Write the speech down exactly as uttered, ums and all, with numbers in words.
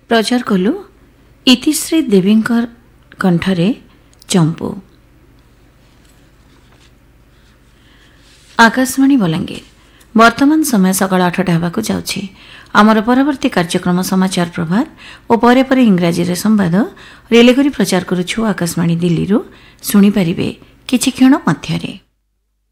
प्रचार कलु इतिश्री देवींकर कंठरे चंपू। आकाशवाणी बलांगीर वर्तमान समय सकाळ आठटा होगाकू जाउछि। आमर परवर्ती कार्यक्रम समाचार प्रभात और परे परे इंग्राजी रे संवाद रेले करी प्रचार करुछु आकाशवाणी दिल्ली रु। सुनी परिबे किछि क्षण मध्यरे।